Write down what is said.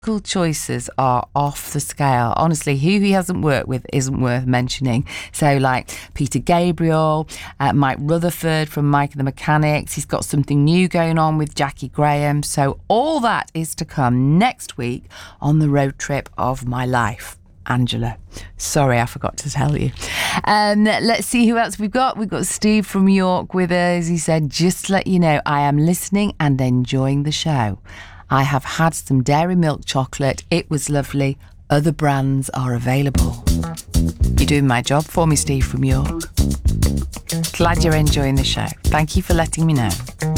choices are off the scale. Honestly, who he hasn't worked with isn't worth mentioning. So like Peter Gabriel, Mike Rutherford from Mike and the Mechanics. He's got something new going on with Jackie Graham. So all that is to come next week on the road trip of my life. Angela, sorry, I forgot to tell you. Let's see who else we've got. We've got Steve from York with us. He said, just to let you know, I am listening and enjoying the show. I have had some dairy milk chocolate. It was lovely. Other brands are available. You're doing my job for me, Steve from York. Glad you're enjoying the show. Thank you for letting me know.